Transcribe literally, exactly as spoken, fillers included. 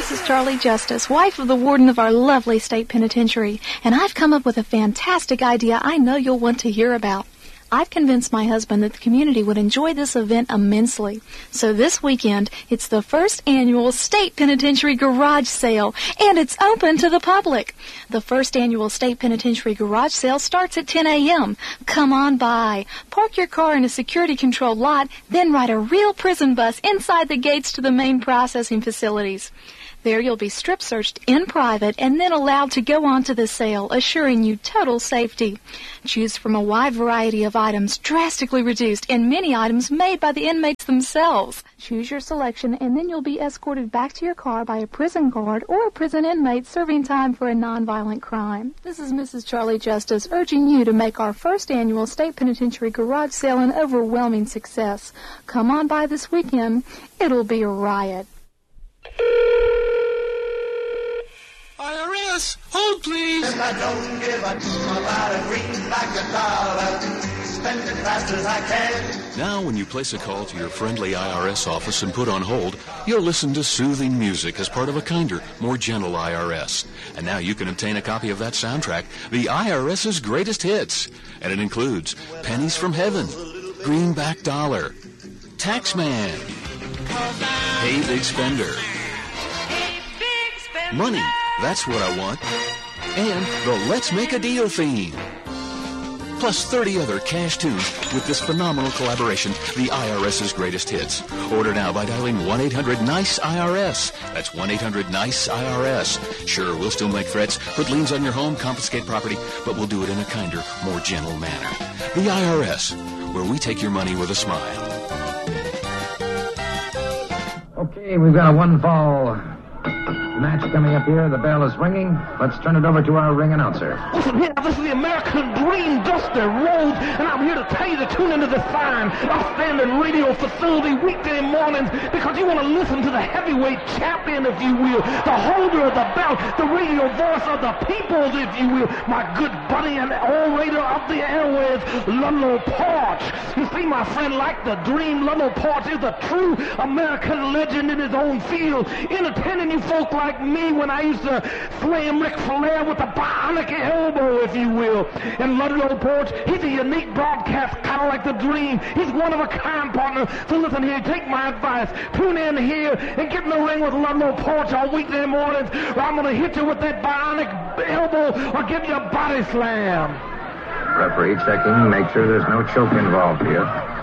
Missus Charlie Justice, wife of the warden of our lovely state penitentiary, and I've come up with a fantastic idea I know you'll want to hear about. I've convinced my husband that the community would enjoy this event immensely. So this weekend, it's the first annual State Penitentiary Garage Sale, and it's open to the public. The first annual State Penitentiary Garage Sale starts at ten a.m. Come on by. Park your car in a security-controlled lot, then ride a real prison bus inside the gates to the main processing facilities. There you'll be strip searched in private and then allowed to go on to the sale, assuring you total safety. Choose from a wide variety of items drastically reduced and many items made by the inmates themselves. Choose your selection and then you'll be escorted back to your car by a prison guard or a prison inmate serving time for a nonviolent crime. This is Missus Charlie Justice urging you to make our first annual State Penitentiary Garage Sale an overwhelming success. Come on by this weekend. It'll be a riot. I R S, hold please. And I don't give a damn about a green like a dollar. Spend it fast as I can. Now when you place a call to your friendly I R S office and put on hold, you'll listen to soothing music as part of a kinder, more gentle I R S. And now you can obtain a copy of that soundtrack, the IRS's Greatest Hits. And it includes Pennies from Heaven, Greenback Dollar, Taxman, Hey Big Spender, Money, That's What I Want, and the Let's Make a Deal theme. Plus thirty other cash tunes with this phenomenal collaboration, the IRS's Greatest Hits. Order now by dialing one eight hundred NICE I R S. That's one eight hundred NICE I R S. Sure, we'll still make threats, put liens on your home, confiscate property, but we'll do it in a kinder, more gentle manner. The I R S, where we take your money with a smile. Okay, we've got a one-fall match coming up here. The bell is ringing. Let's turn it over to our ring announcer. Listen here, this is the American Dream, Dusty Rhodes, and I'm here to tell you to tune into this fine, outstanding radio facility weekday mornings because you want to listen to the heavyweight champion, if you will, the holder of the belt, the radio voice of the peoples, if you will, my good buddy and orator of the airwaves, Ludlow Porch. You see, my friend, like the Dream, Ludlow Porch is a true American legend in his own field, entertaining you folk like me when I used to slam Ric Flair with a bionic elbow, if you will. And Ludlow Porch, he's a unique broadcast, kind of like the Dream. He's one of a kind, partner. So listen here, take my advice. Tune in here and get in the ring with Ludlow Porch on weekday mornings, or I'm going to hit you with that bionic elbow or give you a body slam. Referee checking. Make sure there's no choke involved here.